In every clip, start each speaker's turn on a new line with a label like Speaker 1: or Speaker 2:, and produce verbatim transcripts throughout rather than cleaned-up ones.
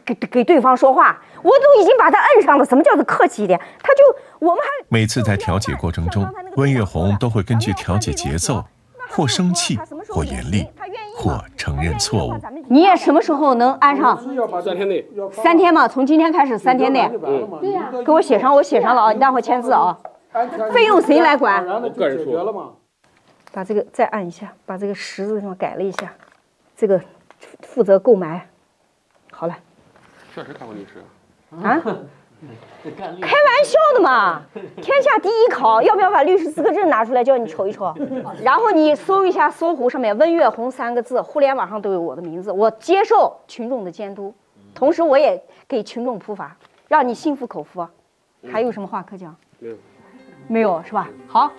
Speaker 1: 给给对方说话，我都已经把他摁上了。什么叫做客气一点？他就我们还
Speaker 2: 每次在调解过程中，温月红都会根据调解节奏，或生气，或严厉，或承认错误。
Speaker 1: 你也什么时候能安上？
Speaker 3: 三天内。
Speaker 1: 三天嘛，从今天开始三天内。
Speaker 3: 对
Speaker 1: 呀，给我写上，我写上了啊，你待会儿签字啊。费用谁来管？
Speaker 3: 我个人说。
Speaker 1: 把这个再按一下，把这个十字上改了一下，这个负责购买。好了。
Speaker 3: 确实看过律师。
Speaker 1: 啊？开玩笑的嘛！天下第一考，要不要把律师资格证拿出来叫你瞅一瞅？然后你搜一下搜狐上面温月红三个字，互联网上都有我的名字。我接受群众的监督，同时我也给群众普法，让你心服口服。还有什么话可讲？
Speaker 3: 没有，
Speaker 1: 没有是吧？好。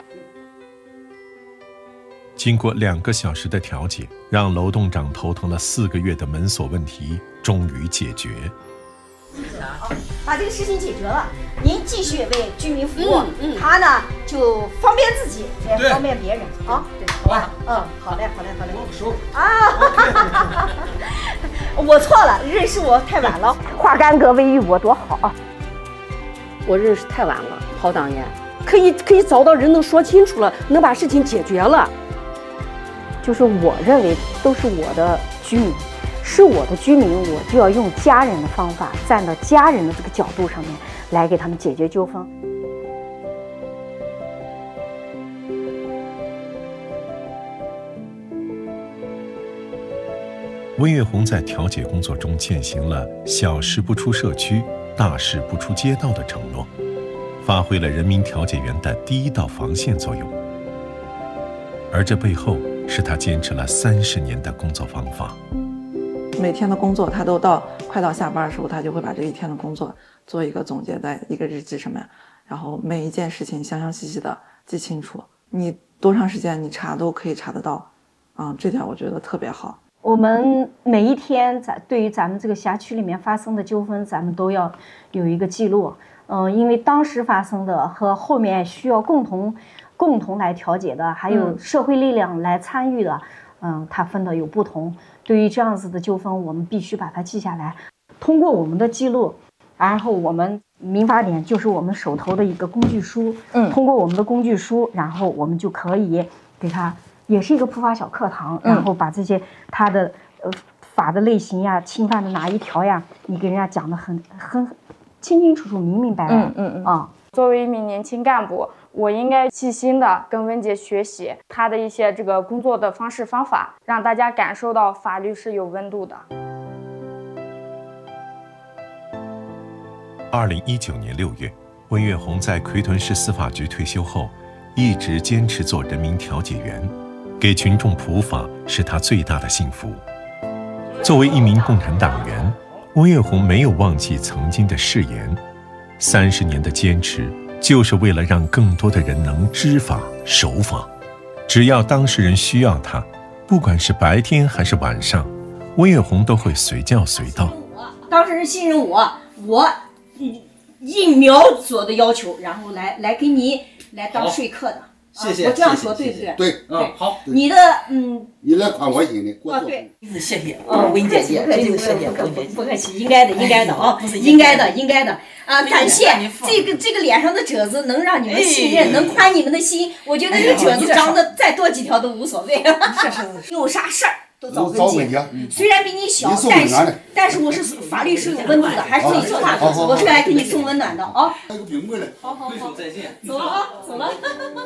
Speaker 2: 经过两个小时的调解，让楼栋长头疼了四个月的门锁问题终于解决。
Speaker 1: 把这个事情解决了，您继续为居民服务，嗯嗯、他呢就方便自己，也方便别人啊，对，好吧，嗯，好嘞，好嘞，好嘞，
Speaker 3: 收
Speaker 1: 啊，我错了，认识我太晚了，化干戈为玉帛多好啊！
Speaker 4: 我认识太晚了，郝党员，可以可以找到人能说清楚了，能把事情解决了。
Speaker 1: 就是我认为都是我的居民。是我的居民，我就要用家人的方法，站到家人的这个角度上面来给他们解决纠纷。
Speaker 2: 温月红在调解工作中践行了小事不出社区，大事不出街道的承诺，发挥了人民调解员的第一道防线作用。而这背后是他坚持了三十年的工作方法。
Speaker 5: 每天的工作，他都到快到下班的时候，他就会把这一天的工作做一个总结，在一个日记上面，然后每一件事情详详细细的记清楚。你多长时间你查都可以查得到，嗯，这点我觉得特别好。
Speaker 1: 我们每一天在对于咱们这个辖区里面发生的纠纷，咱们都要有一个记录。嗯、呃，因为当时发生的和后面需要共同共同来调解的，还有社会力量来参与的，嗯，它分的有不同。对于这样子的纠纷，我们必须把它记下来，通过我们的记录，然后我们民法典就是我们手头的一个工具书，嗯，通过我们的工具书，然后我们就可以给它，也是一个普法小课堂，嗯、然后把这些它的呃法的类型呀、侵犯的哪一条呀，你给人家讲的很很清清楚楚、明明白白，嗯嗯嗯啊。
Speaker 6: 作为一名年轻干部，我应该细心的跟温姐学习她的一些这个工作的方式方法，让大家感受到法律是有温度的。
Speaker 2: 二零一九年六月，温月红在奎屯市司法局退休后，一直坚持做人民调解员，给群众普法是他最大的幸福。作为一名共产党员，温月红没有忘记曾经的誓言。三十年的坚持，就是为了让更多的人能知法守法。只要当事人需要他，不管是白天还是晚上，温月红都会随叫随到。
Speaker 1: 当事人信任我，我应苗所的要求，然后来来给你来当说客的。
Speaker 7: 谢谢，
Speaker 1: 我这样说对不对？
Speaker 7: 对，
Speaker 1: 嗯，
Speaker 7: 好。
Speaker 1: 你的嗯，
Speaker 7: 你来宽我心的，
Speaker 1: 啊对，
Speaker 8: 谢谢啊，温姐姐，真是谢谢，
Speaker 1: 不不不客气，应该的，应该的啊，应该的，应该的啊，感谢这个这个脸上的褶子能让你们信任，能宽你们的心，我觉得这个褶子长得再多几条都无所谓，是是，有啥事儿都找温姐，虽然比你小，但是但是我是法律是有温度的，还是那句话，我是来给你送温暖的啊。
Speaker 7: 还有冰棍嘞，
Speaker 1: 好好好，再见，走了啊，走了。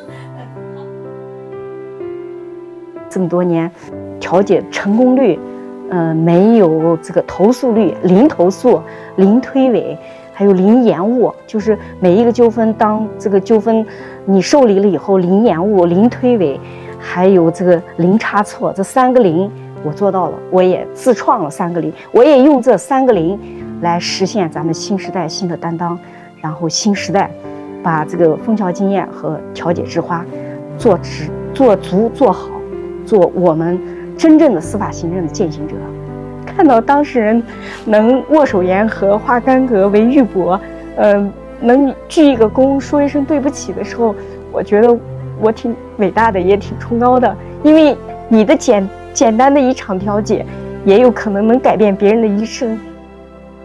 Speaker 1: 这么多年，调解成功率，呃，没有这个投诉率，零投诉，零推诿，还有零延误，就是每一个纠纷，当这个纠纷你受理了以后，零延误，零推诿，还有这个零差错，这三个零我做到了，我也自创了三个零，我也用这三个零来实现咱们新时代新的担当，然后新时代把这个枫桥经验和调解之花做直、做足、做好。做我们真正的司法行政的践行者，看到当事人能握手言和、化干戈为玉帛，嗯、呃，能鞠一个躬、说一声对不起的时候，我觉得我挺伟大的，也挺崇高的。因为你的简简单的一场调解，也有可能能改变别人的一生。